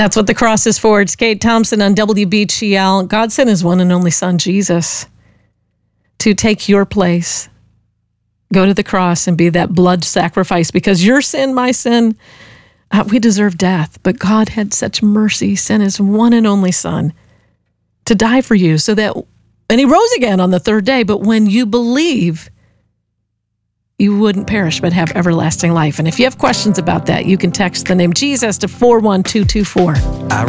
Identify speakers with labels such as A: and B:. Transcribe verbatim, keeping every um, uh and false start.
A: That's what the cross is for. It's Kate Thompson on W B G L. God sent his one and only son, Jesus, to take your place. Go to the cross and be that blood sacrifice, because your sin, my sin, uh, we deserve death. But God had such mercy, sent his one and only son to die for you so that, and he rose again on the third day. But when you believe, you wouldn't perish but have everlasting life. And if you have questions about that, you can text the name Jesus to four one two two four.